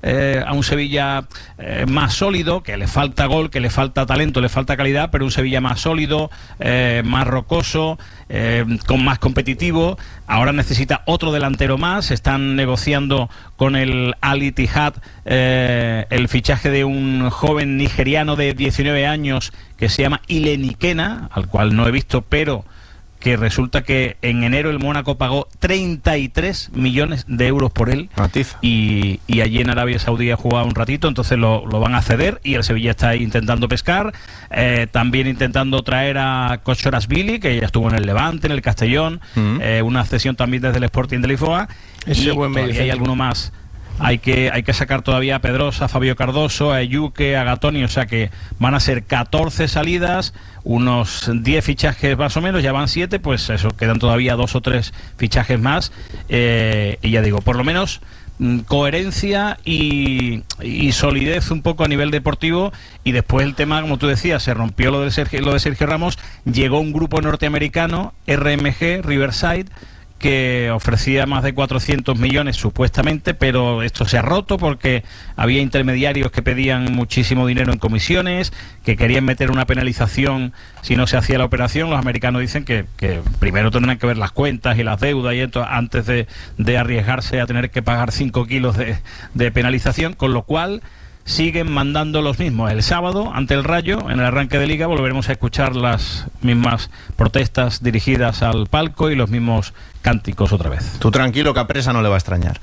a un Sevilla más sólido, que le falta gol, que le falta talento, le falta calidad, pero un Sevilla más sólido, más rocoso, con más competitivo. Ahora necesita otro delantero más. Están negociando con el Al Ittihad el fichaje de un joven nigeriano de 19 años que se llama Ileni Kena, al cual no he visto, pero que resulta que en enero el Mónaco pagó 33 millones de euros por él, y allí en Arabia Saudí ha jugado un ratito, entonces lo van a ceder, y el Sevilla está ahí intentando pescar, también intentando traer a Kochorashvili, que ya estuvo en el Levante, en el Castellón, una cesión también desde el Sporting de Lisboa, y todavía hay alguno más. Hay que sacar todavía a Pedrosa, a Fabio Cardoso, a Eyuke, a Gatoni, o sea que van a ser 14 salidas, unos 10 fichajes más o menos, ya van 7, pues eso, quedan todavía 2 o 3 fichajes más, y ya digo, por lo menos coherencia y solidez un poco a nivel deportivo. Y después el tema, como tú decías, se rompió lo de Sergio Ramos, llegó un grupo norteamericano, RMG, Riverside, que ofrecía más de 400 millones supuestamente, pero esto se ha roto porque había intermediarios que pedían muchísimo dinero en comisiones, que querían meter una penalización si no se hacía la operación. Los americanos dicen que primero tendrán que ver las cuentas y las deudas y esto antes de arriesgarse a tener que pagar 5 kilos de penalización, con lo cual siguen mandando los mismos. El sábado, ante el Rayo, en el arranque de Liga, volveremos a escuchar las mismas protestas dirigidas al palco y los mismos cánticos otra vez. Tú tranquilo, que a Presa no le va a extrañar.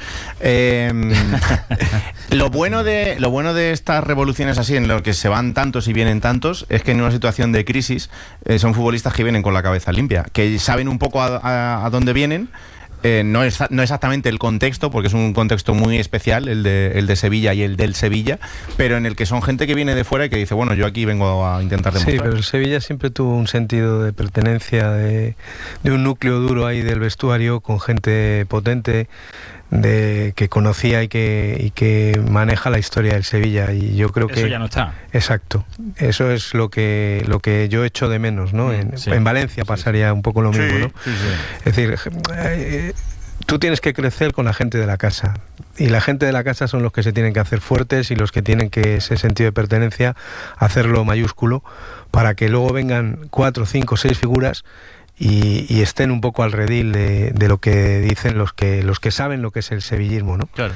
Lo bueno de estas revoluciones así, en lo que se van tantos y vienen tantos, es que en una situación de crisis son futbolistas que vienen con la cabeza limpia, que saben un poco a dónde vienen. No exactamente el contexto, porque es un contexto muy especial, el de Sevilla y el del Sevilla, pero en el que son gente que viene de fuera y que dice, bueno, yo aquí vengo a intentar demostrar. Sí, pero el Sevilla siempre tuvo un sentido de pertenencia, de un núcleo duro ahí del vestuario, con gente potente, que conocía y que maneja la historia del Sevilla, y yo creo que eso ya no está. Exacto, eso es lo que yo echo de menos, ¿no? En Valencia pasaría un poco lo mismo, ¿no? Sí. Es decir, tú tienes que crecer con la gente de la casa, y la gente de la casa son los que se tienen que hacer fuertes y los que tienen que ese sentido de pertenencia hacerlo mayúsculo, para que luego vengan 4, 5, 6 figuras y estén un poco al redil de lo que dicen los que saben lo que es el sevillismo, ¿no? Claro.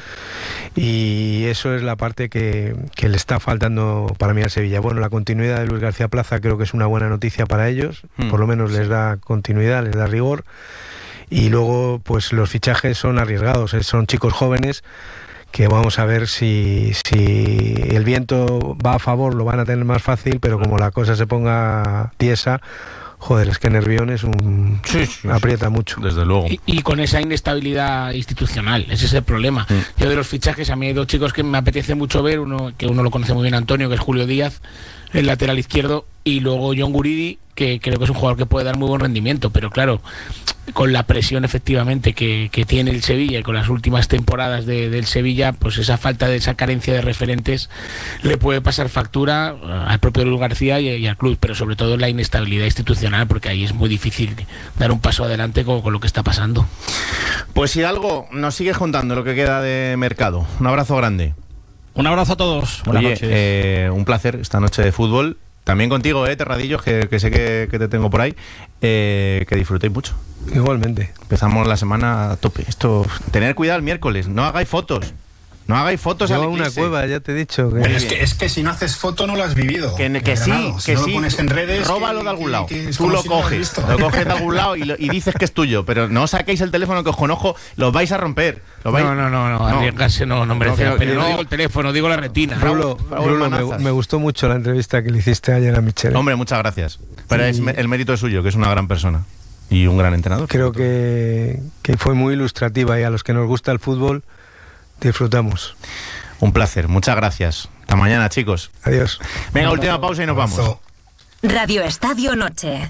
Y eso es la parte que le está faltando para mí al Sevilla. Bueno, la continuidad de Luis García Plaza creo que es una buena noticia para ellos, por lo menos les da continuidad, les da rigor, y luego pues los fichajes son arriesgados, son chicos jóvenes que vamos a ver si el viento va a favor lo van a tener más fácil, pero como la cosa se ponga tiesa, joder, es que Nervión es aprieta mucho. Desde luego. Y con esa inestabilidad institucional, ese es el problema. Yo de los fichajes, a mí hay 2 chicos que me apetece mucho ver, uno lo conoce muy bien Antonio, que es Julio Díaz, el lateral izquierdo, y luego John Guridi, que creo que es un jugador que puede dar muy buen rendimiento, pero claro, con la presión efectivamente que tiene el Sevilla y con las últimas temporadas del Sevilla, pues esa falta de esa carencia de referentes le puede pasar factura al propio Luis García y al club, pero sobre todo la inestabilidad institucional, porque ahí es muy difícil dar un paso adelante con lo que está pasando. Pues Hidalgo, nos sigues contando lo que queda de mercado. Un abrazo grande. Un abrazo a todos. Buenas noches. Un placer esta noche de fútbol. También contigo, Terradillos, que sé que te tengo por ahí. Que disfrutéis mucho. Igualmente. Empezamos la semana a tope. Tener cuidado el miércoles. No hagáis fotos. No hagáis fotos a una cueva, ya te he dicho. Pero es que si no haces foto no lo has vivido. Que sí, si no lo pones en redes, róbalo de algún lado. Tú lo coges de algún lado y dices que es tuyo, pero no saquéis el teléfono, que con ojo los vais a romper. No, arriesgarse no merece la pena. No digo el teléfono, digo la retina. Bruno, me gustó mucho la entrevista que le hiciste ayer a Michel. Hombre, muchas gracias. Pero el mérito es suyo, que es una gran persona y un gran entrenador. Creo que fue muy ilustrativa, y a los que nos gusta el fútbol disfrutamos. Un placer, muchas gracias. Hasta mañana, chicos. Adiós. Venga, última pausa y nos vamos. Radio Estadio Noche.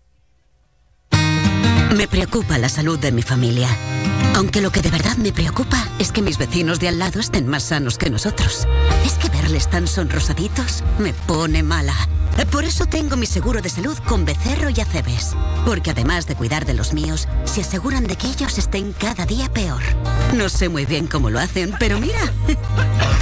Me preocupa la salud de mi familia. Aunque lo que de verdad me preocupa es que mis vecinos de al lado estén más sanos que nosotros. Es que verles tan sonrosaditos me pone mala. Por eso tengo mi seguro de salud con Becerro y Acebes. Porque además de cuidar de los míos, se aseguran de que ellos estén cada día peor. No sé muy bien cómo lo hacen, pero mira,